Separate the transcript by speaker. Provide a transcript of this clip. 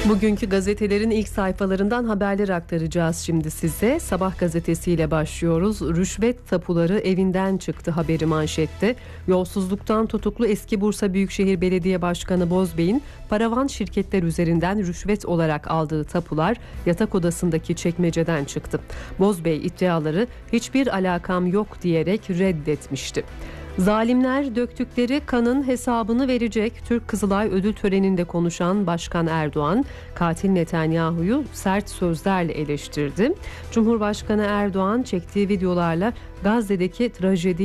Speaker 1: Bugünkü gazetelerin ilk sayfalarından haberler aktaracağız şimdi size. Sabah gazetesiyle başlıyoruz. Rüşvet tapuları evinden çıktı haberi manşette. Yolsuzluktan tutuklu eski Bursa Büyükşehir Belediye Başkanı Bozbey'in paravan şirketler üzerinden rüşvet olarak aldığı tapular yatak odasındaki çekmeceden çıktı. Bozbey iddiaları hiçbir alakam yok diyerek reddetmişti. Zalimler döktükleri kanın hesabını verecek. Türk Kızılay ödül töreninde konuşan Başkan Erdoğan, katil Netanyahu'yu sert sözlerle eleştirdi. Cumhurbaşkanı Erdoğan çektiği videolarla Gazze'deki trajediyi